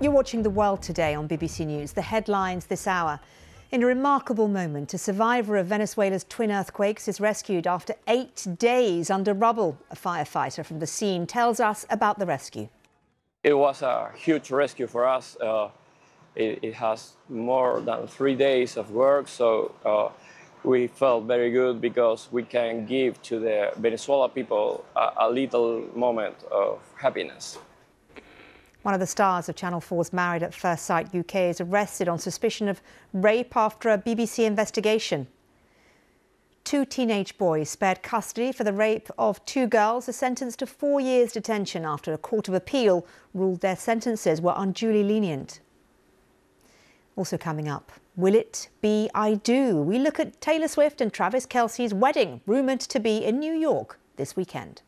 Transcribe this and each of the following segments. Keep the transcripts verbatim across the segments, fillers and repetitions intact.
You're watching The World Today on B B C News. The headlines this hour. In a remarkable moment, a survivor of Venezuela's twin earthquakes is rescued after eight days under rubble. A firefighter from the scene tells us about the rescue. It was a huge rescue for us. Uh, it, it has more than three days of work, so uh, we felt very good because we can give to the Venezuela people a, a little moment of happiness. One of the stars of Channel four's Married at First Sight U K is arrested on suspicion of rape after a B B C investigation. Two teenage boys spared custody for the rape of two girls are sentenced to four years detention after a court of appeal ruled their sentences were unduly lenient. Also coming up, will it be I Do? We look at Taylor Swift and Travis Kelce's wedding, rumoured to be in New York this weekend.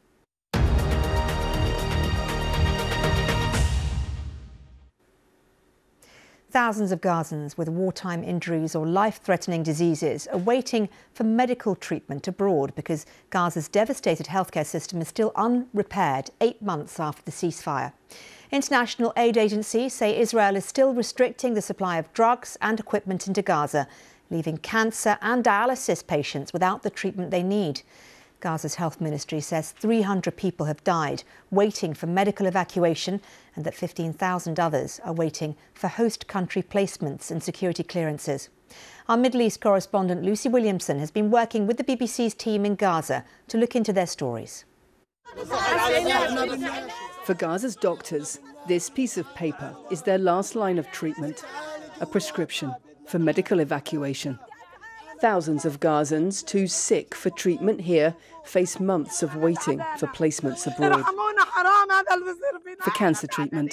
Thousands of Gazans with wartime injuries or life-threatening diseases are waiting for medical treatment abroad because Gaza's devastated healthcare system is still unrepaired eight months after the ceasefire. International aid agencies say Israel is still restricting the supply of drugs and equipment into Gaza, leaving cancer and dialysis patients without the treatment they need. Gaza's health ministry says three hundred people have died waiting for medical evacuation and that fifteen thousand others are waiting for host country placements and security clearances. Our Middle East correspondent Lucy Williamson has been working with the B B C's team in Gaza to look into their stories. For Gaza's doctors, this piece of paper is their last line of treatment, a prescription for medical evacuation. Thousands of Gazans too sick for treatment here face months of waiting for placements abroad. For cancer treatment,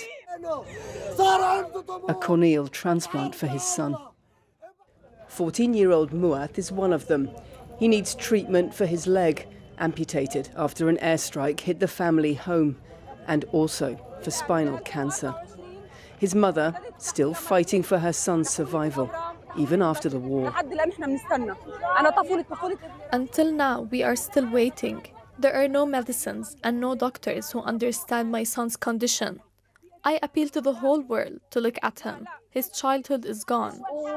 a corneal transplant for his son. fourteen-year-old Muath is one of them. He needs treatment for his leg, amputated after an airstrike hit the family home, and also for spinal cancer. His mother still fighting for her son's survival, even after the war. Until now, we are still waiting. There are no medicines and no doctors who understand my son's condition. I appeal to the whole world to look at him. His childhood is gone.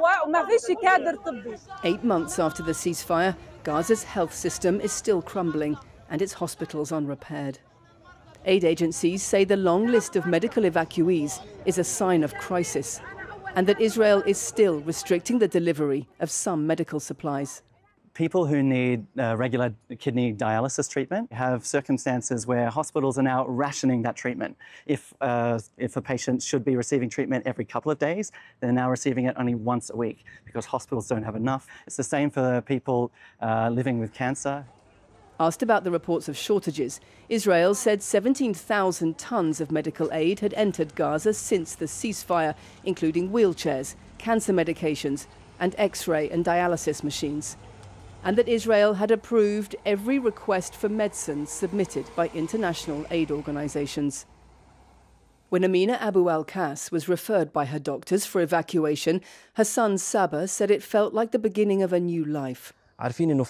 Eight months after the ceasefire, Gaza's health system is still crumbling and its hospitals unrepaired. Aid agencies say the long list of medical evacuees is a sign of crisis, and that Israel is still restricting the delivery of some medical supplies. People who need uh, regular kidney dialysis treatment have circumstances where hospitals are now rationing that treatment. If, uh, if a patient should be receiving treatment every couple of days, they're now receiving it only once a week because hospitals don't have enough. It's the same for people uh, living with cancer. Asked about the reports of shortages, Israel said seventeen thousand tons of medical aid had entered Gaza since the ceasefire, including wheelchairs, cancer medications, and X-ray and dialysis machines. And that Israel had approved every request for medicines submitted by international aid organizations. When Amina Abu Al-Kas was referred by her doctors for evacuation, her son Saba said it felt like the beginning of a new life. We knew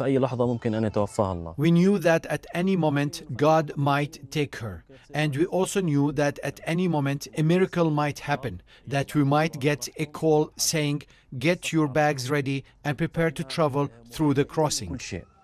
that at any moment God might take her. And we also knew that at any moment a miracle might happen, that we might get a call saying, get your bags ready and prepare to travel through the crossing.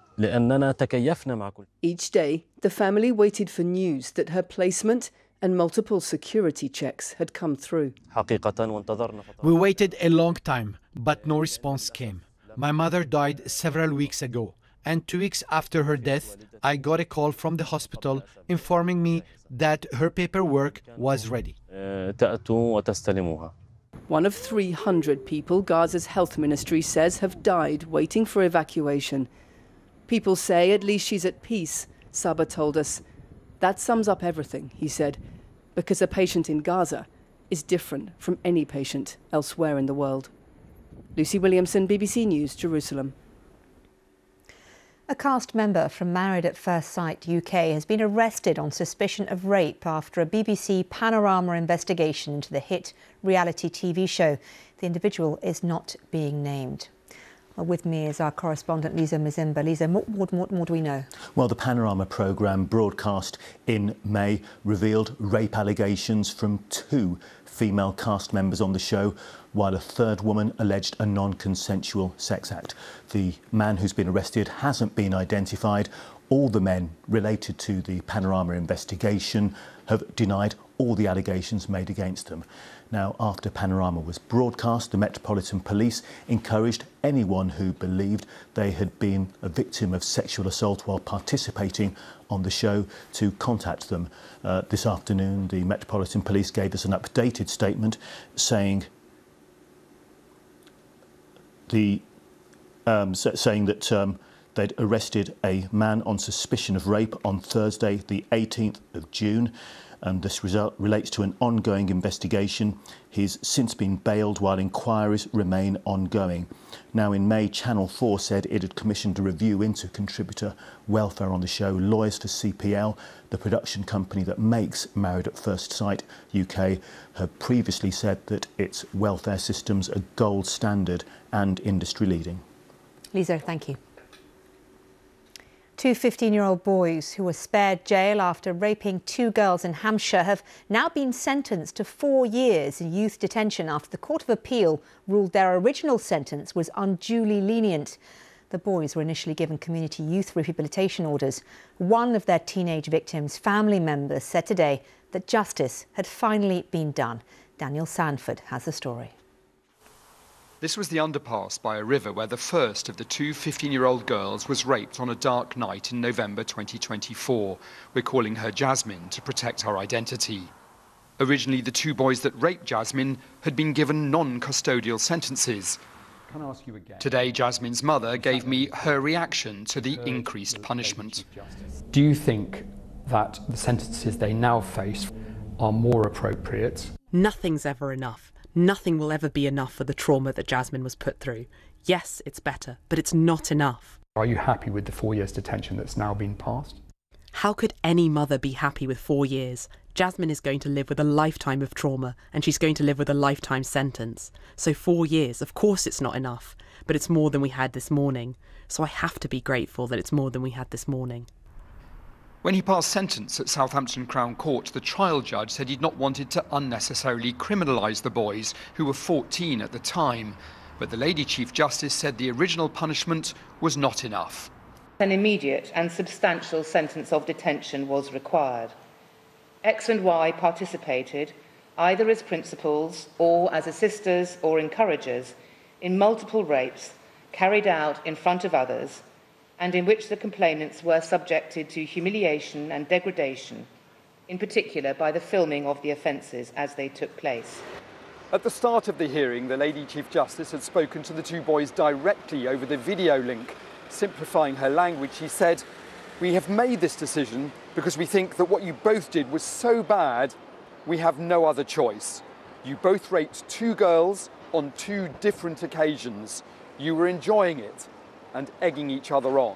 Each day, the family waited for news that her placement and multiple security checks had come through. We waited a long time, but no response came. My mother died several weeks ago, and two weeks after her death, I got a call from the hospital informing me that her paperwork was ready. One of three hundred people Gaza's health ministry says have died waiting for evacuation. People say at least she's at peace, Saba told us. That sums up everything, he said, because a patient in Gaza is different from any patient elsewhere in the world. Lucy Williamson, B B C News, Jerusalem. A cast member from Married at First Sight U K has been arrested on suspicion of rape after a B B C Panorama investigation into the hit reality T V show. The individual is not being named. Well, with me is our correspondent Lisa Mzimba. Lisa, what, what, what more do we know? Well, the Panorama programme, broadcast in May, revealed rape allegations from two female cast members on the show, while a third woman alleged a non-consensual sex act. The man who's been arrested hasn't been identified. All the men related to the Panorama investigation have denied all the allegations made against them. Now, after Panorama was broadcast, the Metropolitan Police encouraged anyone who believed they had been a victim of sexual assault while participating on the show to contact them. Uh, this afternoon, the Metropolitan Police gave us an updated statement saying the um, saying that um, they'd arrested a man on suspicion of rape on Thursday, the eighteenth of June. And this result relates to an ongoing investigation. He's since been bailed while inquiries remain ongoing. Now, in May, Channel four said it had commissioned a review into contributor welfare on the show. Lawyers for C P L, the production company that makes Married at First Sight U K, have previously said that its welfare systems are gold standard and industry leading. Lisa, thank you. Two fifteen-year-old boys who were spared jail after raping two girls in Hampshire have now been sentenced to four years in youth detention after the Court of Appeal ruled their original sentence was unduly lenient. The boys were initially given community youth rehabilitation orders. One of their teenage victims' family members said today that justice had finally been done. Daniel Sanford has the story. This was the underpass by a river where the first of the two fifteen-year-old girls was raped on a dark night in November twenty twenty-four. We're calling her Jasmine to protect her identity. Originally, the two boys that raped Jasmine had been given non-custodial sentences. Can I ask you again? Today, Jasmine's mother gave me her reaction to the increased punishment. Do you think that the sentences they now face are more appropriate? Nothing's ever enough. Nothing will ever be enough for the trauma that Jasmine was put through. Yes, it's better, but it's not enough. Are you happy with the four years detention that's now been passed? How could any mother be happy with four years? Jasmine is going to live with a lifetime of trauma, and she's going to live with a lifetime sentence. So four years, of course it's not enough, but it's more than we had this morning. So I have to be grateful that it's more than we had this morning. When he passed sentence at Southampton Crown Court, the trial judge said he'd not wanted to unnecessarily criminalise the boys, who were fourteen at the time. But the Lady Chief Justice said the original punishment was not enough. An immediate and substantial sentence of detention was required. X and Y participated, either as principals or as assisters or encouragers, in multiple rapes carried out in front of others, and in which the complainants were subjected to humiliation and degradation, in particular by the filming of the offences as they took place. At the start of the hearing, the Lady Chief Justice had spoken to the two boys directly over the video link. Simplifying her language, she said, "We have made this decision because we think that what you both did was so bad, we have no other choice. You both raped two girls on two different occasions. You were enjoying it and egging each other on."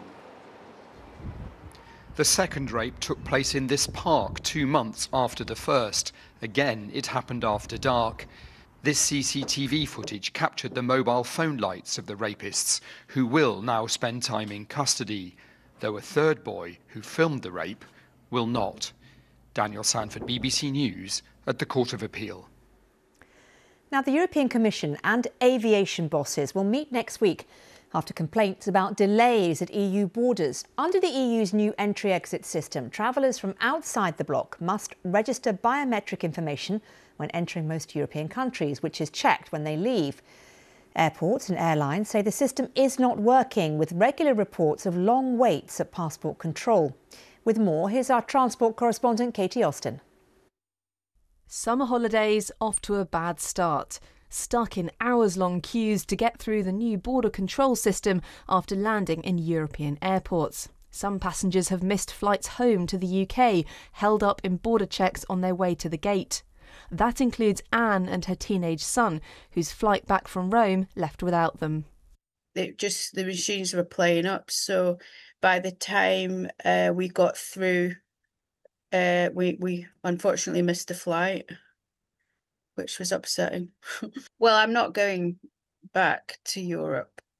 The second rape took place in this park two months after the first. Again, it happened after dark. This C C T V footage captured the mobile phone lights of the rapists, who will now spend time in custody, though a third boy who filmed the rape will not. Daniel Sanford, B B C News, at the Court of Appeal. Now, the European Commission and aviation bosses will meet next week after complaints about delays at E U borders. Under the E U's new entry-exit system, travellers from outside the bloc must register biometric information when entering most European countries, which is checked when they leave. Airports and airlines say the system is not working, with regular reports of long waits at passport control. With more, here's our transport correspondent Katie Austin. Summer holidays off to a bad start. Stuck in hours-long queues to get through the new border control system after landing in European airports. Some passengers have missed flights home to the U K, held up in border checks on their way to the gate. That includes Anne and her teenage son, whose flight back from Rome left without them. It just the machines were playing up, so by the time uh, we got through, uh, we we unfortunately missed the flight, which was upsetting. Well, I'm not going back to Europe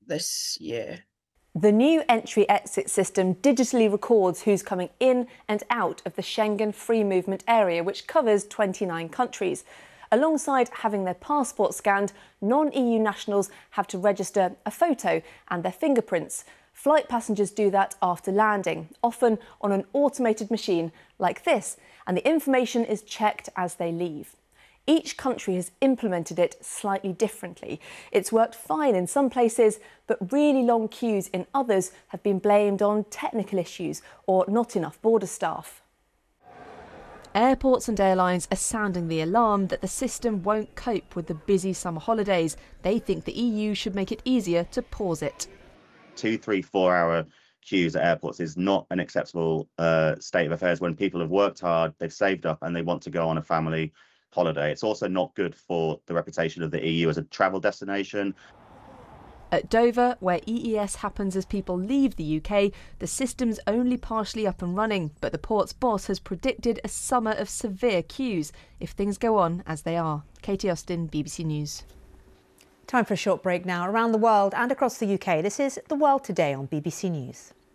this year. The new entry-exit system digitally records who's coming in and out of the Schengen free movement area, which covers twenty-nine countries. Alongside having their passport scanned, non-E U nationals have to register a photo and their fingerprints. Flight passengers do that after landing, often on an automated machine like this, and the information is checked as they leave. Each country has implemented it slightly differently. It's worked fine in some places, but really long queues in others have been blamed on technical issues or not enough border staff. Airports and airlines are sounding the alarm that the system won't cope with the busy summer holidays. They think the E U should make it easier to pause it. Two, three, four hour queues at airports is not an acceptable uh, state of affairs when people have worked hard, they've saved up and they want to go on a family holiday. It's also not good for the reputation of the E U as a travel destination. At Dover, where E E S happens as people leave the U K, the system's only partially up and running, but the port's boss has predicted a summer of severe queues if things go on as they are. Katie Austin, B B C News. Time for a short break now. Around the world and across the U K, this is The World Today on B B C News.